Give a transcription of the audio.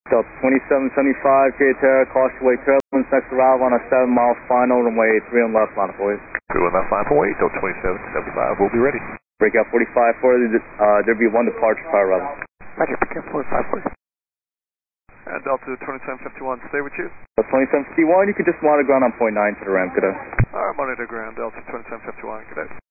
Delta 2775, J Terra, caution way turbulence, next arrival on a 7-mile final, runway 3 on left, line up boys. 3 on left, line up away, Delta 2775, we'll be ready. Breakout 45 for there'll be 1 departure fire level. Roger, breakout 45 for you. And Delta 2751, stay with you. Delta 2751, you can just monitor ground on point 9 to the ramp, cadet. Monitor ground, Delta 2751, cadet.